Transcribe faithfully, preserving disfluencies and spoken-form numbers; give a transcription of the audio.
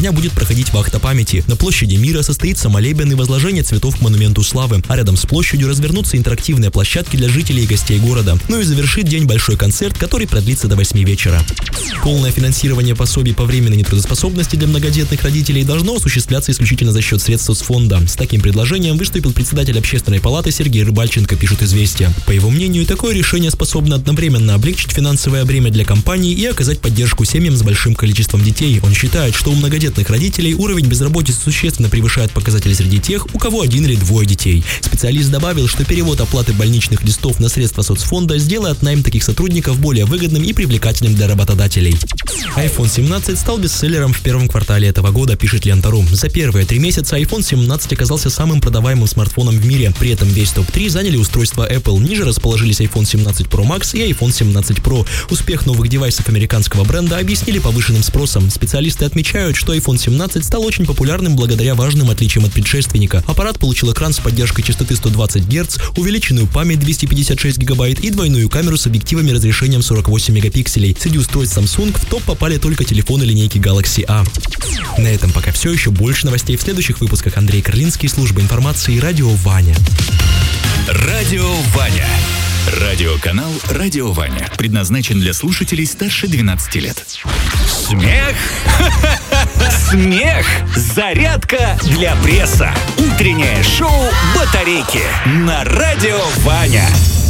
дня будет проходить вахта памяти. На площади Мира состоится молебен и возложение цветов к монументу славы, а рядом с площадью развернутся интерактивные площадки для жителей и гостей города. Ну и завершит день большой концерт, который продлится до восьми вечера. Полное финансирование пособий по временной нетрудоспособности для многодетных родителей должно осуществляться исключительно за счет средств соцфонда. С таким предложением выступил председатель Общественной палаты Сергей Рыбальченко, пишут «Известия». По его мнению, такое решение способно одновременно облегчить финансовое бремя для компаний и оказать поддержку семьям с большим количеством детей. Он считает, что у многодетных родителей уровень безработицы существенно превышает показатели среди тех, у кого один или двое детей. Специалист добавил, что перевод оплаты больничных листов на средства соцфонда сделает найм таких сотрудников более выгодным и привлекательным для работодателей. айфон семнадцать стал бестселлером в первом квартале этого года, пишет Лента.ру. За первые три месяца айфон семнадцать оказался самым продаваемым смартфоном в мире. При этом весь топ три заняли устройства Apple. Ниже расположились айфон семнадцать про макс и айфон семнадцать про. Успех новых девайсов американского бренда объяснили повышенным спросом. Специалисты отмечают, что айфон семнадцать стал очень популярным благодаря важным отличиям от предшественника. Аппарат получил экран с поддержкой частоты сто двадцать герц, увеличенную память двести пятьдесят шесть гигабайт и двойную камеру с объективами разрешением сорок восемь мегапикселей. Среди устройств Samsung в топ попали только телефоны линейки Galaxy A. На этом пока все. Еще больше новостей в следующих выпусках. Андрей Карлинский, служба информации, Радио Ваня. Радио Ваня. Радиоканал «Радио Ваня» предназначен для слушателей старше двенадцати лет. Смех! Смех! Зарядка для пресса. Утреннее шоу «Батарейки» на Радио Ваня.